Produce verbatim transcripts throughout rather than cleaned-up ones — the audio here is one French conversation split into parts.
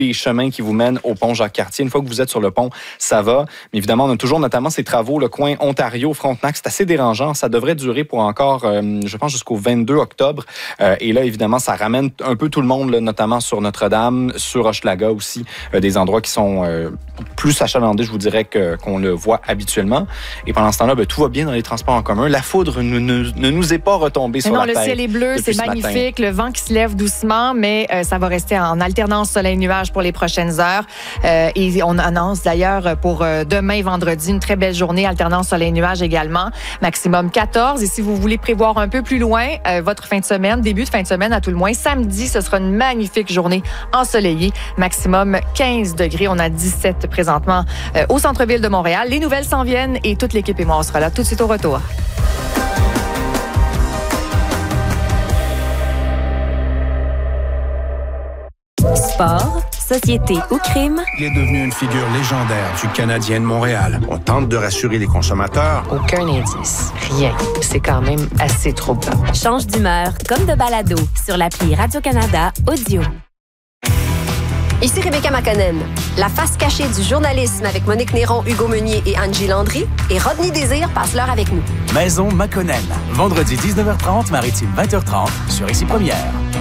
les chemins qui vous mènent au pont Jacques-Cartier. Une fois que vous êtes sur le pont, ça va. Mais évidemment, on a toujours notamment ces travaux, le coin Ontario-Frontenac. C'est assez dérangeant. Ça devrait durer pour encore, euh, je pense, jusqu'au vingt-deux octobre. Euh, et là, évidemment, ça ramène un peu tout le monde, là, notamment sur Notre-Dame, sur Hochelaga aussi, euh, des endroits qui sont euh, plus achalandés, je vous dirais, que, qu'on le voit habituellement. Et pendant ce temps-là, ben, tout va bien dans les transports en commun. La foudre ne, ne, ne nous est pas retombée mais sur non, la le tête. Le ciel est bleu, c'est magnifique. Matin. Le vent qui se lève doucement, mais euh, ça va rester en alternance soleil-nuage pour les prochaines heures. Euh, et on annonce d'ailleurs pour euh, demain, vendredi, une très belle journée, alternance soleil-nuage également. Maximum quatorze. Et si vous voulez prévoir un peu plus loin euh, votre fin de semaine, début de fin de semaine à tout le moins, samedi, ce sera une magnifique journée ensoleillée. Maximum quinze degrés. On a dix-sept présentement euh, au centre-ville de Montréal. Les nouvelles s'en viennent et toute l'équipe et moi, on sera là tout de suite au retour. Sport, société ou crime. Il est devenu une figure légendaire du Canadien de Montréal. On tente de rassurer les consommateurs. Aucun indice, rien. C'est quand même assez troublant. Change d'humeur comme de balado sur l'appli Radio-Canada Audio. Ici Rebecca Makonnen. La face cachée du journalisme avec Monique Néron, Hugo Meunier et Angie Landry. Et Rodney Désir passe l'heure avec nous. Maison Makonnen. Vendredi dix-neuf heures trente, Maritime vingt heures trente sur Ici Première.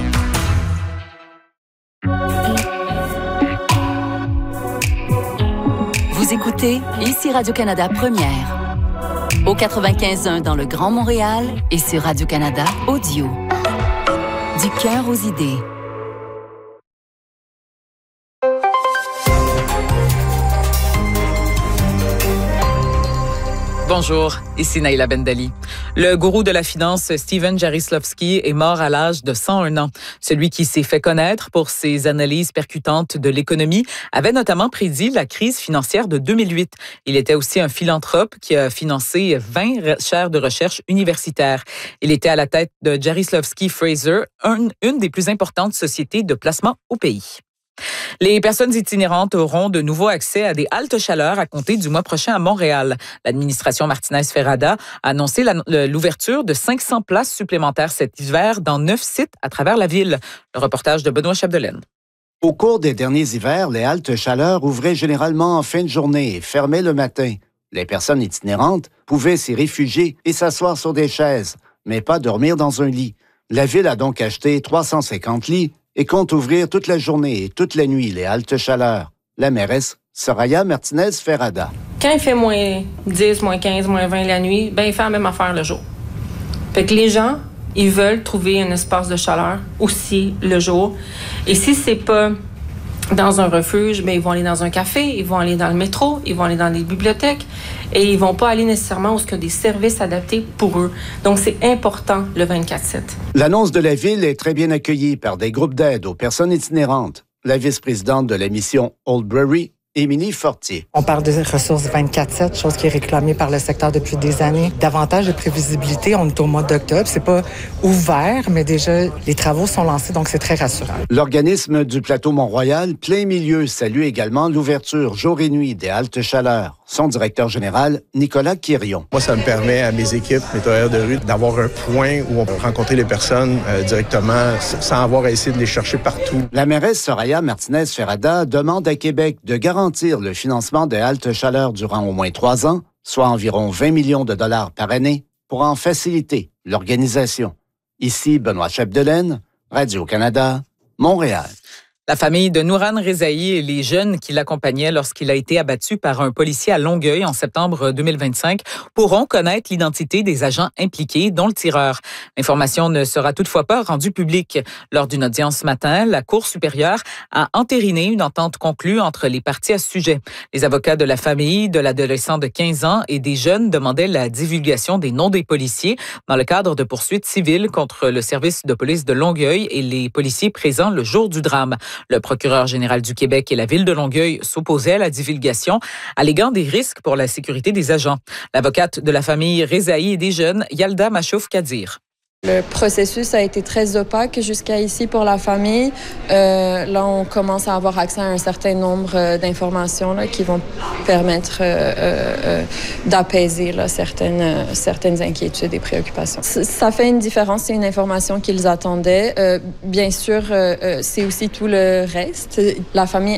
Vous écoutez Ici Radio-Canada Première. Au quatre-vingt-quinze point un dans le Grand Montréal et sur Radio-Canada Audio. Du cœur aux idées. Bonjour, ici Naïla Bendali. Le gourou de la finance, Stephen Jaroslavsky, est mort à l'âge de cent un ans. Celui qui s'est fait connaître pour ses analyses percutantes de l'économie avait notamment prédit la crise financière de deux mille huit. Il était aussi un philanthrope qui a financé vingt chaires de recherche universitaires. Il était à la tête de Jaroslavsky Fraser, un, une des plus importantes sociétés de placement au pays. Les personnes itinérantes auront de nouveau accès à des haltes chaleur à compter du mois prochain à Montréal. L'administration Martinez-Ferrada a annoncé la, l'ouverture de cinq cents places supplémentaires cet hiver dans neuf sites à travers la ville. Le reportage de Benoît Chapdelaine. Au cours des derniers hivers, les haltes chaleur ouvraient généralement en fin de journée et fermaient le matin. Les personnes itinérantes pouvaient s'y réfugier et s'asseoir sur des chaises, mais pas dormir dans un lit. La ville a donc acheté trois cent cinquante lits et compte ouvrir toute la journée et toute la nuit les haltes chaleur. La mairesse, Soraya Martinez-Ferrada. Quand il fait moins dix, moins quinze, moins vingt la nuit, ben il fait la même affaire le jour. Fait que les gens, ils veulent trouver un espace de chaleur aussi le jour. Et si c'est pas dans un refuge, ben ils vont aller dans un café, ils vont aller dans le métro, ils vont aller dans des bibliothèques et ils vont pas aller nécessairement où il y a des services adaptés pour eux. Donc, c'est important le vingt-quatre sept. L'annonce de la Ville est très bien accueillie par des groupes d'aide aux personnes itinérantes. La vice-présidente de la mission Oldbury, Émilie Fortier. On parle de ressources vingt-quatre sept, chose qui est réclamée par le secteur depuis des années. Davantage de prévisibilité, on est au mois d'octobre. C'est pas ouvert, mais déjà, les travaux sont lancés, donc c'est très rassurant. L'organisme du plateau Mont-Royal, Plein Milieu, salue également l'ouverture jour et nuit des haltes chaleur. Son directeur général, Nicolas Quirion. Moi, ça me permet à mes équipes, mes travailleurs de rue, d'avoir un point où on peut rencontrer les personnes euh, directement sans avoir à essayer de les chercher partout. La mairesse Soraya Martinez-Ferrada demande à Québec de garantir le financement des haltes chaleur durant au moins trois ans, soit environ vingt millions de dollars par année, pour en faciliter l'organisation. Ici, Benoît Chapdelaine, Radio-Canada, Montréal. La famille de Nouran Rezaï et les jeunes qui l'accompagnaient lorsqu'il a été abattu par un policier à Longueuil en septembre deux mille vingt-cinq pourront connaître l'identité des agents impliqués, dont le tireur. L'information ne sera toutefois pas rendue publique. Lors d'une audience ce matin, la Cour supérieure a entériné une entente conclue entre les parties à ce sujet. Les avocats de la famille, de l'adolescent de quinze ans et des jeunes demandaient la divulgation des noms des policiers dans le cadre de poursuites civiles contre le service de police de Longueuil et les policiers présents le jour du drame. Le procureur général du Québec et la ville de Longueuil s'opposaient à la divulgation, alléguant des risques pour la sécurité des agents. L'avocate de la famille Rezaï et des jeunes, Yalda Machouf-Kadir. Le processus a été très opaque jusqu'à ici pour la famille. Euh, là, on commence à avoir accès à un certain nombre euh, d'informations là, qui vont permettre euh, euh, d'apaiser là, certaines, euh, certaines inquiétudes et préoccupations. C- ça fait une différence, c'est une information qu'ils attendaient. Euh, bien sûr, euh, c'est aussi tout le reste. La famille